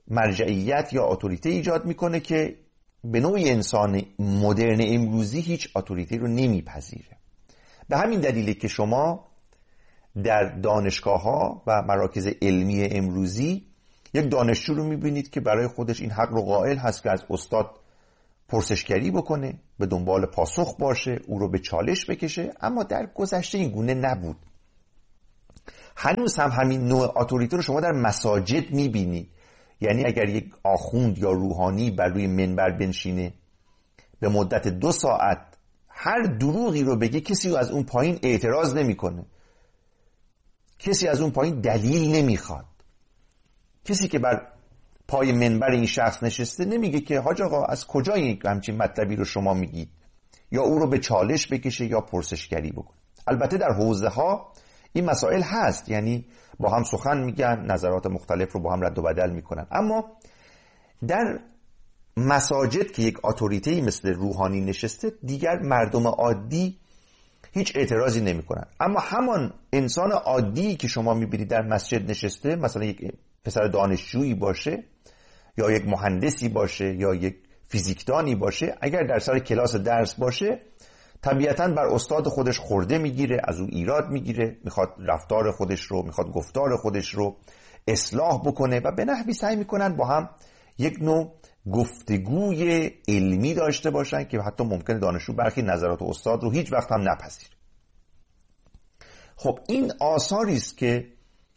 مرجعیت یا اتوریته ایجاد میکنه که به نوعی انسان مدرن امروزی هیچ اتوریته رو نمیپذیره. به همین دلیله که شما در دانشگاه‌ها و مراکز علمی امروزی یک دانشجو رو میبینید که برای خودش این حق رو قائل هست که از استاد پرسشگری بکنه، به دنبال پاسخ باشه، او رو به چالش بکشه. اما در گذشته این گونه نبود. هنوز هم همین نوع اتوریته رو شما در مساجد میبینید. یعنی اگر یک آخوند یا روحانی بر روی منبر بنشینه به مدت 2 ساعت هر دروغی رو بگه، کسی از اون پایین اعتراض نمیکنه، کسی از اون پایین دلیل نمیخواد. کسی که بر پای منبر این شخص نشسته نمیگه که حاج آقا از کجا این همچین مطلبی رو شما میگید، یا او رو به چالش بکشه یا پرسشگری بکنه. البته در حوزه ها این مسائل هست، یعنی با هم سخن میگن، نظرات مختلف رو با هم رد و بدل میکنن. اما در مساجد که یک اتوریته مثل روحانی نشسته، دیگر مردم عادی هیچ اعتراضی نمیکنن. اما همان انسان عادی که شما میبینید در مسجد نشسته، مثلا یک پسر دانشجویی باشه یا یک مهندسی باشه یا یک فیزیکدانی باشه، اگر در سر کلاس درس باشه طبیعتاً بر استاد خودش خورده میگیره، از او ایراد میگیره، میخواد رفتار خودش رو، میخواد گفتار خودش رو اصلاح بکنه و به نحوی سعی میکنن با هم یک نوع گفتگوی علمی داشته باشن که حتی ممکنه دانشجو برخی نظرات استاد رو هیچ وقت هم نپذیره. خب این آثاری است که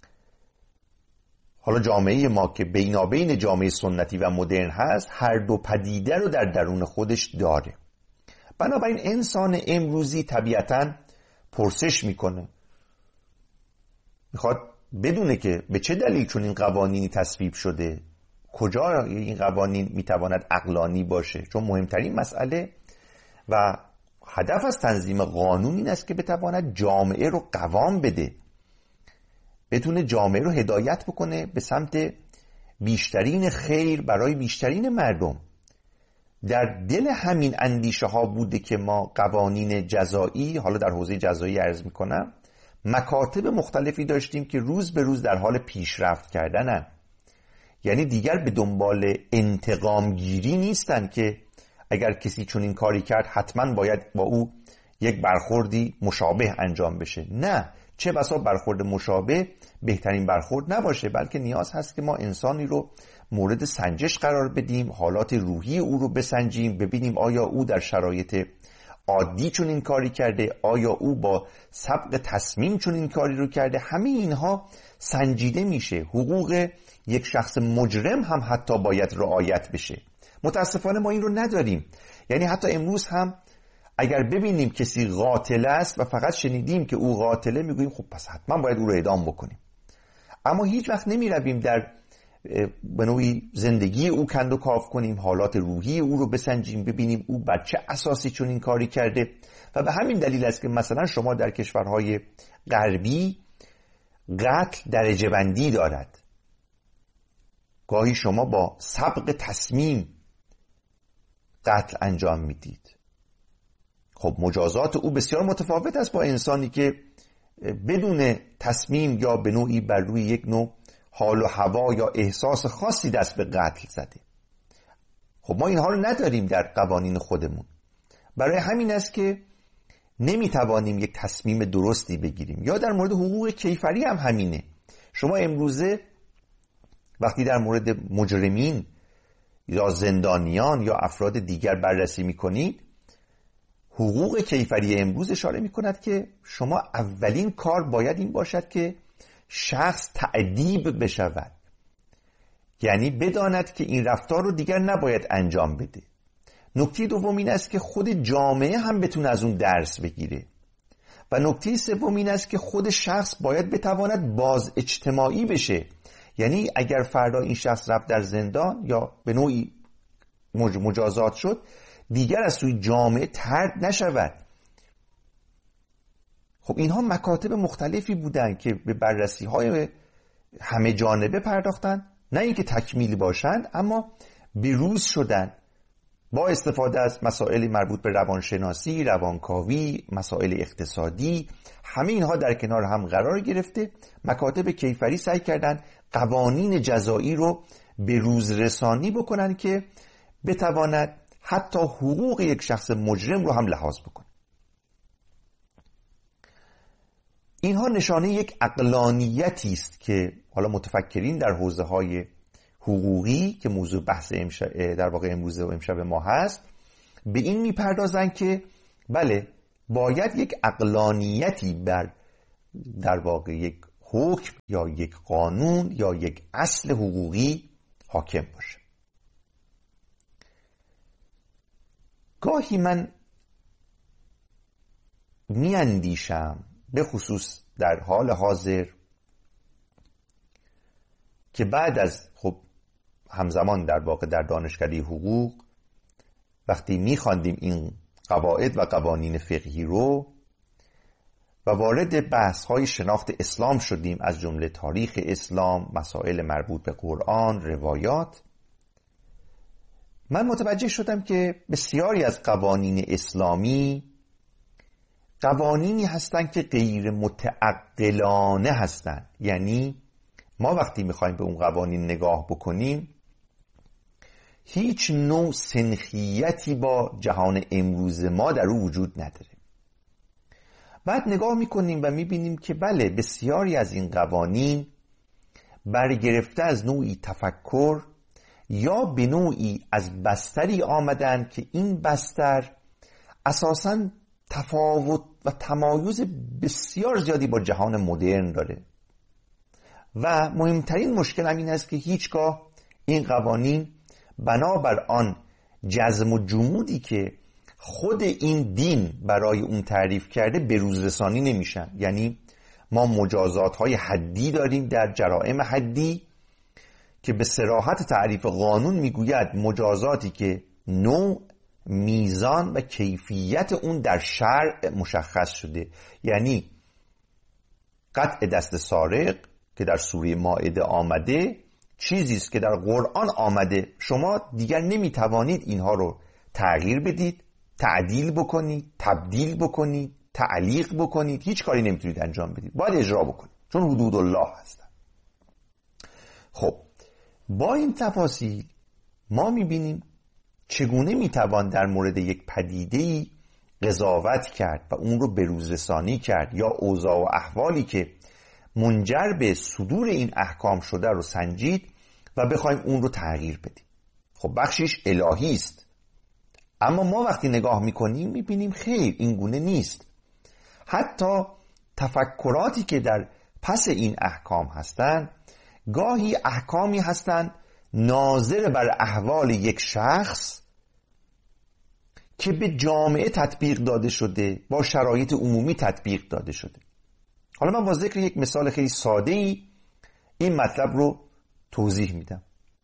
حالا جامعه ما که بینابین جامعه سنتی و مدرن هست، هر دو پدیده رو در درون خودش داره. بنابراین انسان امروزی طبیعتاً پرسش میکنه، میخواد بدونه که به چه دلیل چون این قوانینی تصویب شده، کجا این قوانین میتواند عقلانی باشه. چون مهمترین مسئله و هدف از تنظیم قانون این است که بتواند جامعه رو قوام بده، بتونه جامعه رو هدایت بکنه به سمت بیشترین خیر برای بیشترین مردم. در دل همین اندیشه ها بوده که ما قوانین جزایی، حالا در حوزه جزایی عرض میکنم، مکاتب مختلفی داشتیم که روز به روز در حال پیشرفت کردنن. یعنی دیگر به دنبال انتقام گیری نیستن که اگر کسی چون این کاری کرد حتما باید با او یک برخوردی مشابه انجام بشه. نه، چه بسا برخورد مشابه بهترین برخورد نباشه، بلکه نیاز هست که ما انسانی رو مورد سنجش قرار بدیم، حالات روحی او رو بسنجیم، ببینیم آیا او در شرایط عادی چون این کاری کرده، آیا او با سبق تصمیم چون این کاری رو کرده. همه اینها سنجیده میشه. حقوق یک شخص مجرم هم حتی باید رعایت بشه. متاسفانه ما این رو نداریم. یعنی حتی امروز هم اگر ببینیم کسی قاتل است و فقط شنیدیم که او قاتله، میگوییم خب پس حتما باید او رو اعدام بکنیم. اما هیچ وقت نمیرویم در به نوعی زندگی او کند و کاف کنیم، حالات روحی او رو بسنجیم، ببینیم او بر چه اساسی چون این کاری کرده. و به همین دلیل است که مثلا شما در کشورهای غربی قتل درجه بندی دارد. گاهی شما با سبق تصمیم قتل انجام میدید. خب مجازات او بسیار متفاوت است با انسانی که بدون تصمیم یا به نوعی بر روی یک نوع حال و هوا یا احساس خاصی دست به قتل زده. خب ما اینها رو نداریم در قوانین خودمون. برای همین است که نمیتوانیم یک تصمیم درستی بگیریم. یا در مورد حقوق کیفری هم همینه. شما امروزه وقتی در مورد مجرمین یا زندانیان یا افراد دیگر بررسی میکنید، حقوق کیفری امروز اشاره میکند که شما اولین کار باید این باشد که شخص تأدیب بشود، یعنی بداند که این رفتار رو دیگر نباید انجام بده. نکته دوم این است که خود جامعه هم بتونه از اون درس بگیره. و نکته سوم این است که خود شخص باید بتواند باز اجتماعی بشه. یعنی اگر فردا این شخص رفت در زندان یا به نوعی مجازات شد، دیگر از توی جامعه طرد نشود. خب اینها مکاتب مختلفی بودن که به بررسی های همه جانبه پرداختن، نه اینکه تکمیلی باشند اما بروز شدن با استفاده از مسائل مربوط به روانشناسی، روانکاوی، مسائل اقتصادی، همه اینها در کنار هم قرار گرفته، مکاتب کیفری سعی کردن قوانین جزایی رو به روز رسانی بکنن که بتواند حتی حقوق یک شخص مجرم رو هم لحاظ بکنه. اینها نشانه یک عقلانیتی است که حالا متفکرین در حوزه‌های حقوقی که موضوع بحث در واقع امروز و امشب ما هست به این میپردازن که بله باید یک عقلانیتی در واقع یک حکم یا یک قانون یا یک اصل حقوقی حاکم باشه. گاهی من میاندیشم به خصوص در حال حاضر که بعد از همزمان در واقع در دانشکده حقوق وقتی میخواندیم این قواعد و قوانین فقهی رو و وارد بحث‌های شناخت اسلام شدیم، از جمله تاریخ اسلام، مسائل مربوط به قرآن، روایات، من متوجه شدم که بسیاری از قوانین اسلامی قوانینی هستند که غیر متعقلانه هستند. یعنی ما وقتی میخوایم به اون قوانین نگاه بکنیم هیچ نوع سنخیتی با جهان امروز ما در او وجود نداره. بعد نگاه میکنیم و میبینیم که بله بسیاری از این قوانین برگرفته از نوعی تفکر یا به نوعی از بستری آمدن که این بستر اساساً تفاوت و تمایز بسیار زیادی با جهان مدرن داره و مهمترین مشکل هم این است که هیچگاه این قوانین بنابر آن جزم و جمودی که خود این دین برای اون تعریف کرده به روز رسانی نمیشن. یعنی ما مجازات های حدی داریم در جرائم حدی که به صراحت تعریف قانون میگوید مجازاتی که نوع، میزان و کیفیت اون در شرع مشخص شده. یعنی قطع دست سارق که در سوره مائده آمده چیزی است که در قرآن آمده، شما دیگر نمیتوانید اینها رو تغییر بدید، تعدیل بکنید، تبدیل بکنید، تعلیق بکنید، هیچ کاری نمیتونید انجام بدید، باید اجرا بکنید چون حدود الله هستن. خب با این تفاصیل ما میبینیم چگونه میتوان در مورد یک پدیده‌ای قضاوت کرد و اون رو بروزرسانی کرد یا اوضاع و احوالی که منجر به صدور این احکام شده رو سنجید و بخوایم اون رو تغییر بدیم. خب بخشش الهی است، اما ما وقتی نگاه میکنیم میبینیم خیر این گونه نیست. حتی تفکراتی که در پس این احکام هستند گاهی احکامی هستند ناظر بر احوال یک شخص که به جامعه تطبیق داده شده، با شرایط عمومی تطبیق داده شده. حالا من با ذکر یک مثال خیلی ساده‌ای این مطلب رو توضیح میدم.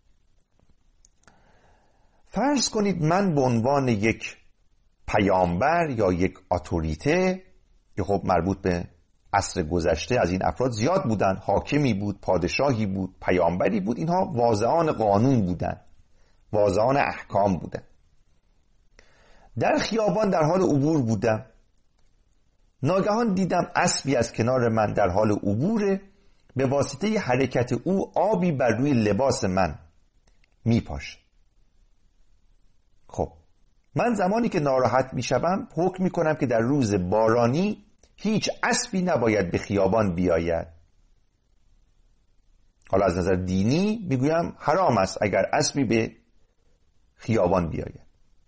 فرض کنید من به عنوان یک پیامبر یا یک اتوریته که خب مربوط به عصر گذشته از این افراد زیاد بودن، حاکمی بود، پادشاهی بود، پیامبری بود، اینها واضعان قانون بودن، واضعان احکام بودن. در خیابان در حال عبور بودم، ناگهان دیدم اسبی از کنار من در حال عبوره، به واسطه حرکت او آبی بر روی لباس من میپاشه. خب من زمانی که ناراحت میشوم حکم میکنم که در روز بارانی هیچ اسبی نباید به خیابان بیاید. حالا از نظر دینی میگویم حرام است اگر اسبی به خیابان بیاید.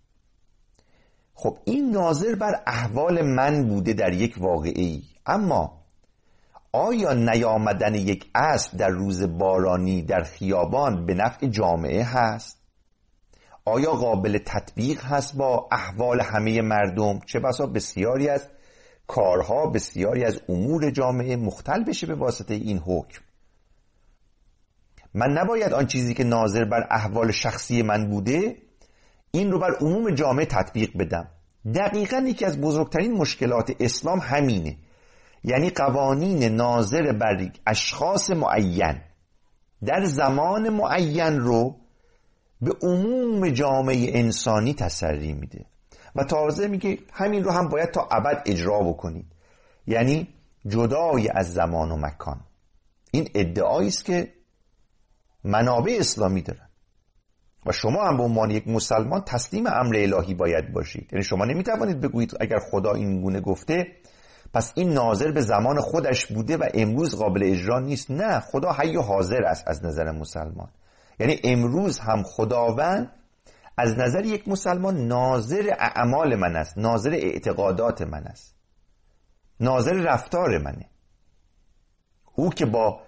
خب این ناظر بر احوال من بوده در یک واقعه‌ای، اما آیا نیامدن یک اسب در روز بارانی در خیابان به نفع جامعه هست؟ آیا قابل تطبیق هست با احوال همه مردم؟ چه بسا بسیاری از کارها، بسیاری از امور جامعه مختل بشه به واسطه این حکم. من نباید آن چیزی که ناظر بر احوال شخصی من بوده این رو بر عموم جامعه تطبیق بدم. دقیقاً یکی از بزرگترین مشکلات اسلام همینه، یعنی قوانین ناظر بر اشخاص معین در زمان معین رو به عموم جامعه انسانی تسری میده و تازه میگه همین رو هم باید تا ابد اجرا بکنید، یعنی جدای از زمان و مکان. این ادعایی است که منابع اسلامی دارن و شما هم به عنوان یک مسلمان تسلیم امر الهی باید باشید. یعنی شما نمیتوانید بگویید اگر خدا این گونه گفته پس این ناظر به زمان خودش بوده و امروز قابل اجرا نیست. نه، خدا حی و حاضر است از نظر مسلمان. یعنی امروز هم خداوند از نظر یک مسلمان ناظر اعمال من است، ناظر اعتقادات من است، ناظر رفتار منه. او که با